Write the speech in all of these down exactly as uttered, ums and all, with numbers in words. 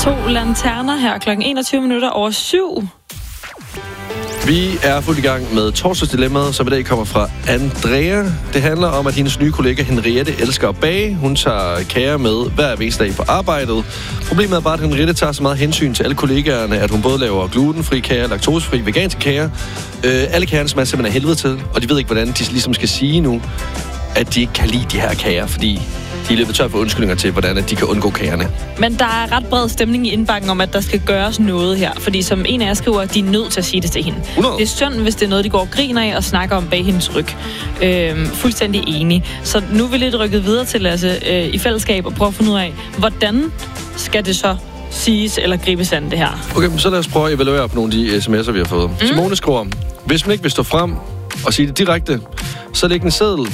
To lanterner her klokken enogtyve minutter over syv. Vi er fuldt i gang med torsdagsdilemmaet, som i dag kommer fra Andrea. Det handler om, at hendes nye kollega Henriette elsker at bage. Hun tager kager med hver eneste dag på arbejdet. Problemet er bare, at Henriette tager så meget hensyn til alle kollegaerne, at hun både laver glutenfri kager, laktosefri, veganske kager. Øh, alle kagerne smager simpelthen af helvede til, og de ved ikke, hvordan de ligesom skal sige nu, at de ikke kan lide de her kager, fordi de er løbet tør for undskyldninger til, hvordan at de kan undgå kagerne. Men der er ret bred stemning i indbakken om, at der skal gøres noget her. Fordi som en af jer skriver, at de er nødt til at sige det til hende. hundrede Det er synd, hvis det er noget, de går og griner af og snakker om bag hendes ryg. Øhm, fuldstændig enig. Så nu er vi lidt rykket videre til Lasse øh, i fællesskab og prøve at finde ud af, hvordan skal det så siges eller gribes an det her? Okay, så lad os prøve at evaluere på nogle af de sms'er, vi har fået. Mm. Simone skriver, hvis man ikke vil stå frem og sige det direkte, så læg en seddel.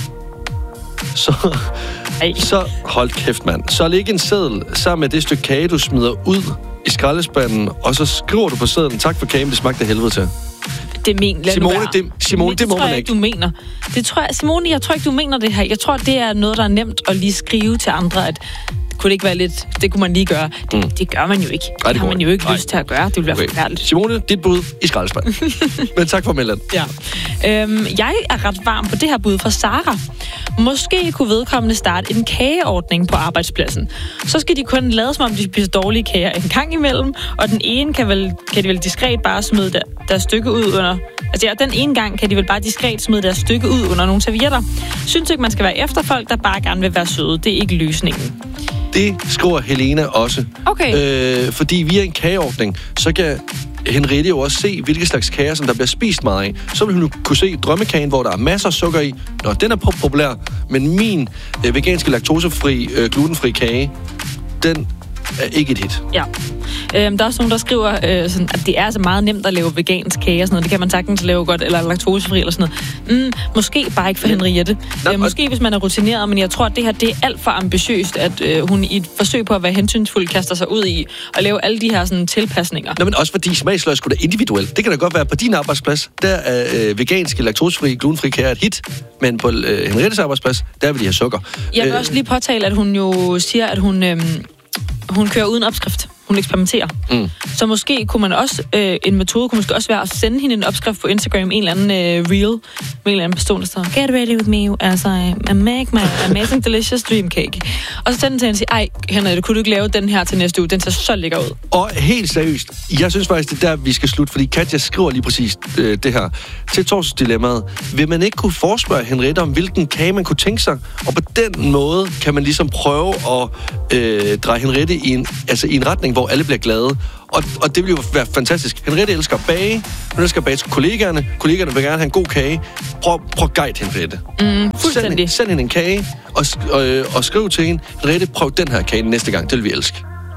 Så... Ej. Så hold kæft, mand. Så læg en seddel sammen med det stykke kage, du smider ud i skraldespanden, og så skriver du på sedlen, tak for kagen, det smagte helvede til. Det mener Simone, det, Simone, det, det må man man ikke. Du mener. Det tror jeg, Simone, jeg tror ikke, du mener det her. Jeg tror, det er noget, der er nemt at lige skrive til andre, at kunne det ikke være lidt, det kunne man lige gøre. Det, mm. det gør man jo ikke. Det, Ej, det har man jo ikke Nej. lyst til at gøre. Det ville være okay. forfærdeligt. Simone, dit bud i skraldespanden. Men tak for melden. Ja. Øhm, jeg er ret varm på det her bud fra Sara. Måske kunne vedkommende starte en kageordning på arbejdspladsen. Så skal de kun lade som om, de spiser dårlige kager en gang imellem, og den ene kan, vel, kan de vel diskret bare smide der, deres stykke ud under... Altså ja, den ene gang kan de vel bare diskret smide deres stykke ud under nogle servietter. Synes ikke, man skal være efter folk, der bare gerne vil være søde. Det er ikke løsningen. Det skriver Helena også. Okay. Øh, fordi via en kageordning, så kan Henriette jo også se, hvilke slags kager, som der bliver spist meget af. Så vil hun kunne se drømmekagen, hvor der er masser af sukker i. Nå, den er populær, men min øh, veganske, laktosefri, øh, glutenfri kage, den er ikke et hit. Ja. Øhm, der er også nogen, der skriver, øh, sådan, at det er altså meget nemt at lave vegansk kage og sådan noget. Det kan man sagtens lave godt, eller laktosefri eller sådan noget. Mm, måske bare ikke for Henriette. Nå, øh, måske hvis man er rutineret, men jeg tror, at det her det er alt for ambitiøst, at øh, hun i et forsøg på at være hensynsfuld kaster sig ud i at lave alle de her sådan, tilpasninger. Nå, men også fordi smagsløg skulle da individuelt. Det kan da godt være på din arbejdsplads, der er øh, veganske, laktosefri, glutenfri kager et hit, men på øh, Henriettes arbejdsplads, der vil de have sukker. Jeg vil øh, også lige påtale, at hun jo siger, at hun... Øh, Hun kører uden opskrift. Hun eksperimenterer. Mm. Så måske kunne man også, øh, en metode kunne måske også være at sende hende en opskrift på Instagram, en eller anden øh, reel, med en eller anden person, der står, get ready with me as I make my amazing delicious dream cake. Og så sende den til hende og sige, ej, Henriette, kunne du ikke lave den her til næste uge? Den ser så lækker ud. Og helt seriøst, jeg synes faktisk, det er der, vi skal slutte, fordi Katja skriver lige præcis øh, det her. Til torsdagsdilemmaet, vil man ikke kunne forespørge Henriette om, hvilken kage man kunne tænke sig? Og på den måde kan man ligesom prøve at øh, dreje Henriette i en, altså i en retning, hvor alle bliver glade. Og, og det vil jo være fantastisk. Henriette elsker at bage. Hun elsker at bage til kollegaerne. Kollegaerne vil gerne have en god kage. Prøv, prøv at guide Henriette. Mm, fuldstændig. Send, send hende en kage, og, og, og skriv til hende, Henriette, prøv den her kage næste gang. Det vil vi elske.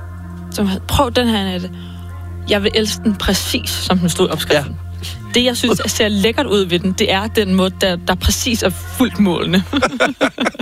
Så prøv den her, Henriette. Jeg vil elske den præcis, som den stod i opskriften. Ja. Det, jeg synes ser lækkert ud ved den, det er den måde, der, der præcis er fuldt målende.